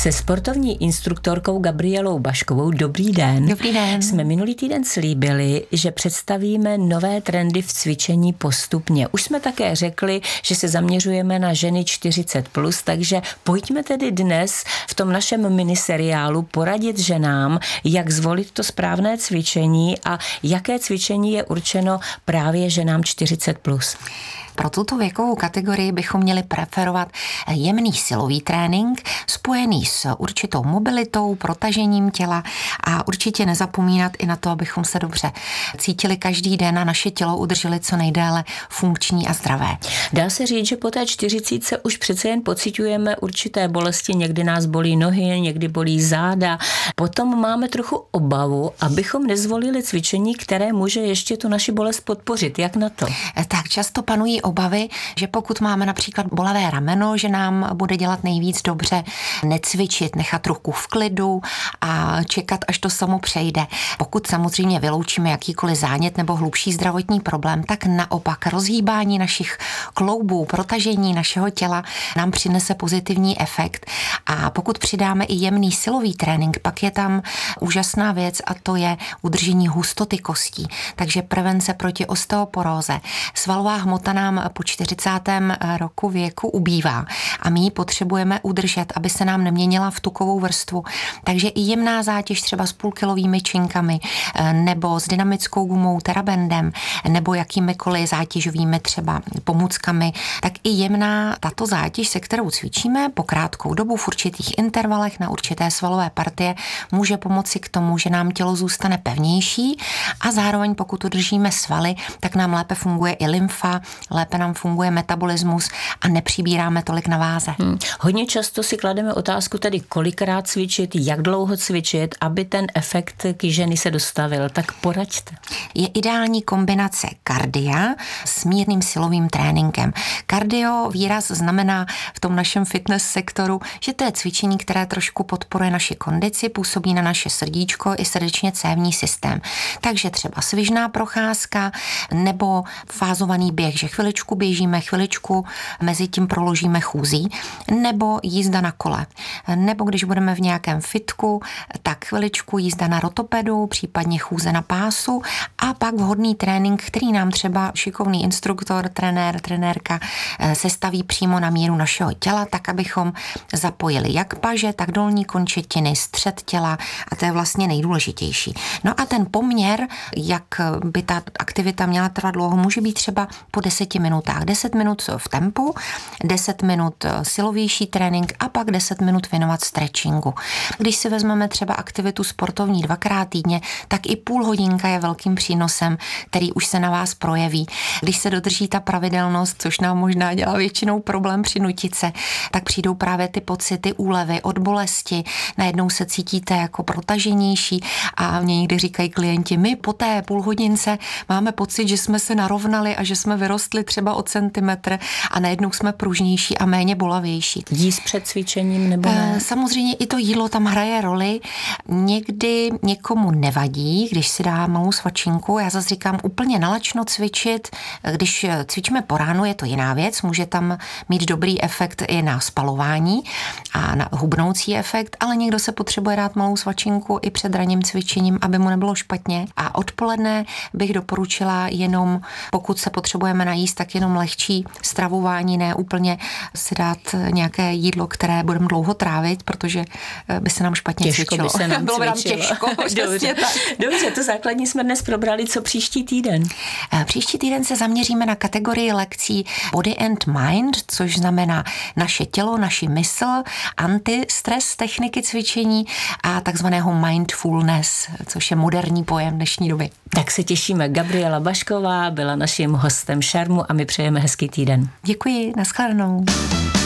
Se sportovní instruktorkou Gabrielou Baškovou. Dobrý den. Dobrý den. Jsme minulý týden slíbili, že představíme nové trendy v cvičení postupně. Už jsme také řekli, že se zaměřujeme na ženy 40+, takže pojďme tedy dnes v tom našem miniseriálu poradit ženám, jak zvolit to správné cvičení a jaké cvičení je určeno právě ženám 40+. Pro tuto věkovou kategorii bychom měli preferovat jemný silový trénink, spojený s určitou mobilitou, protažením těla a určitě nezapomínat i na to, abychom se dobře cítili každý den a naše tělo udrželi co nejdéle funkční a zdravé. Dá se říct, že po té 40 už přece jen pociťujeme určité bolesti, někdy nás bolí nohy, někdy bolí záda. Potom máme trochu obavu, abychom nezvolili cvičení, které může ještě tu naši bolest podpořit. Jak na to? Tak často panují obavy, že pokud máme například bolavé rameno, že nám bude dělat nejvíc dobře necvičit, nechat ruku v klidu a čekat, až to samo přejde. Pokud samozřejmě vyloučíme jakýkoliv zánět nebo hlubší zdravotní problém, tak naopak rozhýbání našich kloubů, protažení našeho těla nám přinese pozitivní efekt. A pokud přidáme i jemný silový trénink, pak je tam úžasná věc a to je udržení hustoty kostí. Takže prevence proti osteoporóze. Svalová hmota nám po 40. roku věku ubývá a my ji potřebujeme udržet, aby se nám neměnila v tukovou vrstvu. Takže i jemná zátěž třeba s půlkilovými činkami nebo s dynamickou gumou, terabendem nebo jakýmikoliv zátěžovými třeba pomůckami, tak i jemná tato zátěž, se kterou cvičíme po krátkou dobu v určitých intervalech na určité svalové partie, může pomoci k tomu, že nám tělo zůstane pevnější a zároveň pokud udržíme svaly, tak nám lépe funguje i lymfa, lépe nám funguje metabolismus a nepřibíráme tolik na váze. Hodně často si klademe otázku tedy, kolikrát cvičit, jak dlouho cvičit, aby ten efekt kýženy se dostavil. Tak poraďte. Je ideální kombinace kardia s mírným silovým tréninkem. Kardio výraz znamená v tom našem fitness sektoru, že to je cvičení, které trošku podporuje naši kondici, působí na naše srdíčko i srdečně cévní systém. Takže třeba svižná procházka nebo fázovaný běh, že chviličku běžíme, chviličku mezi tím proložíme chůzí, nebo jízda na kole. Nebo když budeme v nějakém fitku, tak chviličku jízda na rotopedu, případně chůze na pásu a pak vhodný trénink, který nám třeba šikovný instruktor, trenér, trenérka sestaví přímo na míru našeho těla, tak abychom zapojili jak paže, tak dolní končetiny, střed těla a to je vlastně nejdůležitější. No a ten poměr, jak by ta aktivita měla trvat dlouho, může být třeba po 10 minutách. 10 minut v tempu, 10 minut silovější trénink a pak 10 minut věnovat stretchingu. Když si vezmeme třeba aktivitu sportovní 2x týdně, tak i půl hodinka je velkým přínosem, který už se na vás projeví. Když se dodrží ta pravidelnost, což nám možná dělá většinou problém přinutit se, tak přijdou právě ty pocity úlevy od bolesti, najednou se cítíte jako protaženější a mě někdy říkají klienti, my po té půl hodince máme pocit, že jsme se narovnali a že jsme vyrostli třeba o centimetr a najednou jsme pružnější a méně bolavější. Jíst před cvičením nebo ne? Samozřejmě i to jídlo tam hraje roli. Někdy někomu nevadí, když si dá malou svačinku. Já zase říkám, úplně nalačno cvičit. Když cvičíme po ránu, je to jiná věc. Může tam mít dobrý efekt i na spalování a na hubnoucí efekt, ale někdo se potřebuje dát malou svačinku i před ranním cvičením, aby mu nebylo špatně. A odpoledne bych doporučila jenom, pokud se potřebujeme najíst, tak jenom lehčí stravování, ne úplně si dát nějaké jídlo, které budeme dlouho trávit, protože by se nám špatně těžko cvičilo. By se nám bylo by nám těžko. Dobře, to základní jsme dnes probrali. Co příští týden? Příští týden se zaměříme na kategorii lekcí Body and Mind, což znamená naše tělo, naši mysl, anti-stres techniky cvičení a takzvaného mindfulness, což je moderní pojem dnešní doby. Tak se těšíme. Gabriela Bašková byla naším hostem Šarmu a my přejeme hezký týden. Děkuji, nashledanou.